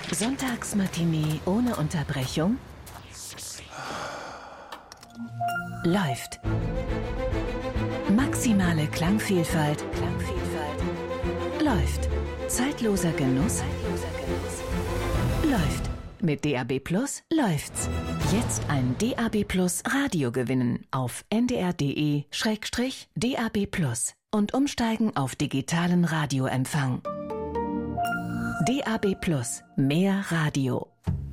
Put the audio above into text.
Sonntagsmatinee ohne Unterbrechung? Läuft. Maximale Klangvielfalt. Läuft. Zeitloser Genuss. Läuft. Mit DAB+ läuft's. Jetzt ein DAB+ Radio gewinnen auf ndr.de/DAB+ und umsteigen auf digitalen Radioempfang. DAB+, mehr Radio.